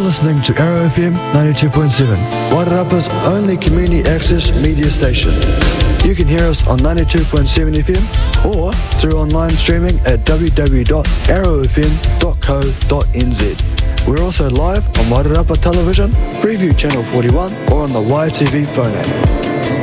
listening to Arrow FM 92.7, Wairarapa's only community access media station. You can hear us on 92.7 FM or through online streaming at www.arrowfm.co.nz. We're also live on Wairarapa Television, Preview Channel 41 or on the YTV phone app.